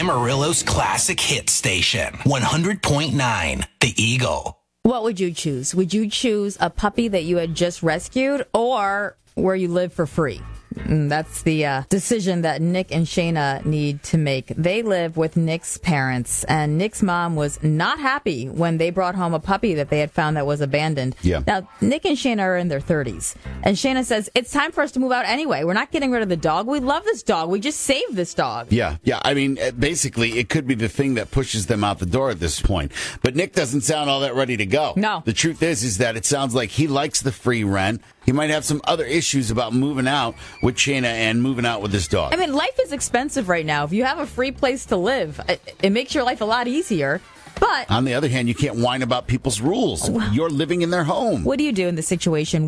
Amarillo's classic hit station, 100.9 The Eagle. What would you choose? Would you choose a puppy that you had just rescued or where you live for free? That's the decision that Nick and Shayna need to make. They live with Nick's parents, and Nick's mom was not happy when they brought home a puppy that they had found that was abandoned. Yeah. Now, Nick and Shayna are in their 30s, and Shayna says, it's time for us to move out anyway. We're not getting rid of the dog. We love this dog. We just saved this dog. Yeah. I mean, basically, it could be the thing that pushes them out the door at this point. But Nick doesn't sound all that ready to go. No. The truth is that it sounds like he likes the free rent. He might have some other issues about moving out with Shayna and moving out with his dog. I mean, life is expensive right now. If you have a free place to live, it makes your life a lot easier. But on the other hand, you can't whine about people's rules. You're living in their home. What do you do in this situation?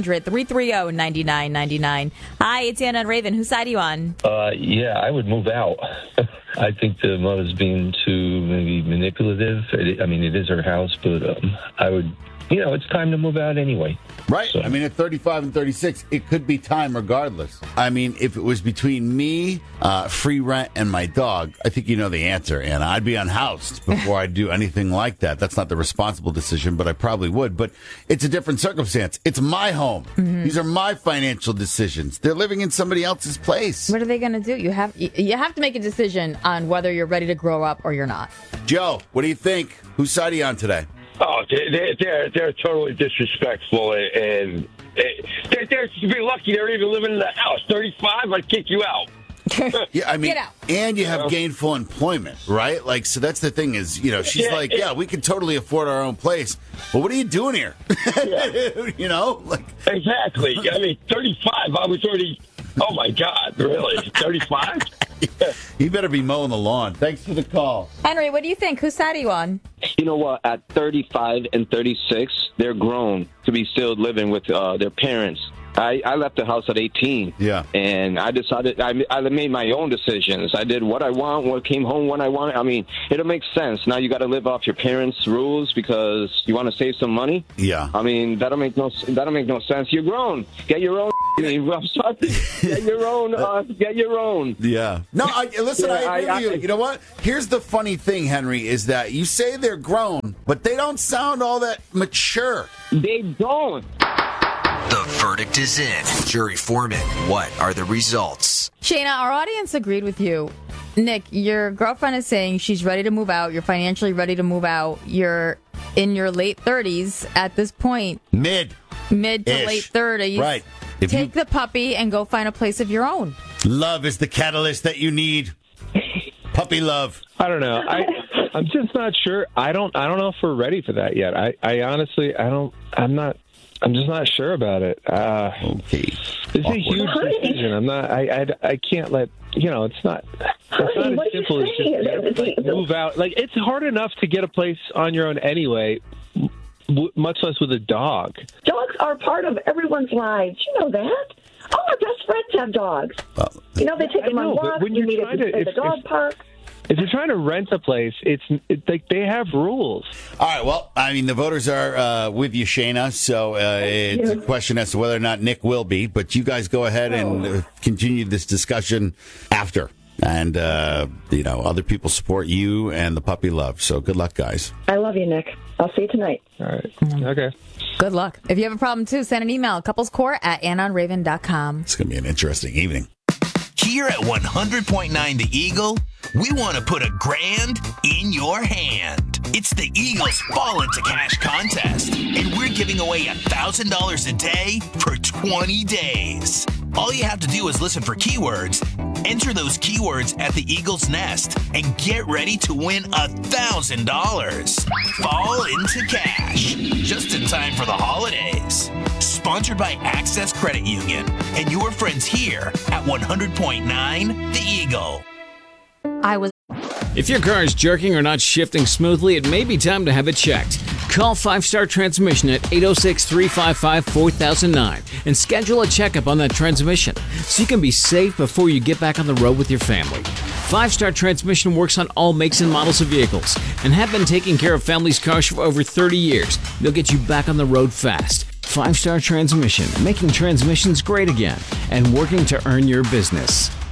1-800-330-9999. Hi, it's Anna and Raven. Whose side are you on? Yeah, I would move out. I think the mother's being too maybe manipulative. It is her house, but I would... it's time to move out anyway. Right. So. I mean, at 35 and 36, it could be time regardless. I mean, if it was between me, free rent, and my dog, I think you know the answer, Anna. I'd be unhoused before I'd do anything like that. That's not the responsible decision, but I probably would. But it's a different circumstance. It's my home. Mm-hmm. These are my financial decisions. They're living in somebody else's place. What are they going to do? You have to make a decision on whether you're ready to grow up or you're not. Joe, what do you think? Whose side are you on today? Oh, they're totally disrespectful, and they're to be lucky they're even living in the house. 35, I'd kick you out. Yeah, I mean, Get out. And you have gainful employment, right? Like, so that's the thing is, she's we can totally afford our own place. But what are you doing here? Yeah. Exactly. I mean, 35, I was already, oh my God, really? 35? You better be mowing the lawn. Thanks for the call. Henry, what do you think? Whose side are you on? You know what? At 35 and 36, they're grown to be still living with their parents. I left the house at 18. Yeah. And I decided, I made my own decisions. I did what I want, came home when I wanted. I mean, it'll make sense. Now you got to live off your parents' rules because you want to save some money. Yeah. I mean, that'll make no sense. You're grown. Get your own. Get your own. Get your own. Yeah. No, listen, I agree with you. You know what? Here's the funny thing, Henry, is that you say they're grown, but they don't sound all that mature. They don't. The verdict is in. Jury foreman, what are the results? Shayna, our audience agreed with you. Nick, your girlfriend is saying she's ready to move out. You're financially ready to move out. You're in your late 30s at this point. Mid to late 30s. Right. Take the puppy and go find a place of your own. Love is the catalyst that you need. Puppy love. I don't know. I'm just not sure. I don't know if we're ready for that yet. I honestly, I'm just not sure about it. Okay. It's a huge decision. I can't let, it's not as simple as just move out. Like, it's hard enough to get a place on your own anyway, much less with a dog. Dogs are part of everyone's lives. You know that. All our best friends have dogs. They take them on walks. When you're trying to, the dog park. If you're trying to rent a place, it's like they have rules. All right, well, I mean, the voters are with you, Shayna, so it's a question as to whether or not Nick will be. But you guys go ahead and continue this discussion after. And, other people support you and the puppy love. So good luck, guys. I love you, Nick. I'll see you tonight. All right. Okay. Good luck. If you have a problem, too, send an email, couplescore@AnnOnRaven.com. It's going to be an interesting evening. Here at 100.9 The Eagle, we want to put $1,000 in your hand. It's the Eagles Fall into Cash contest, and we're giving away $1,000 a day for 20 days. All you have to do is listen for keywords, enter those keywords at the Eagle's Nest, and get ready to win $1,000. Fall into Cash, just in time for the holidays. Sponsored by Access Credit Union and your friends here at 100.9 The Eagle. If your car is jerking or not shifting smoothly, it may be time to have it checked. Call 5-Star Transmission at 806-355-4009 and schedule a checkup on that transmission so you can be safe before you get back on the road with your family. 5-Star Transmission works on all makes and models of vehicles and have been taking care of families' cars for over 30 years. They'll get you back on the road fast. 5-Star Transmission, making transmissions great again and working to earn your business.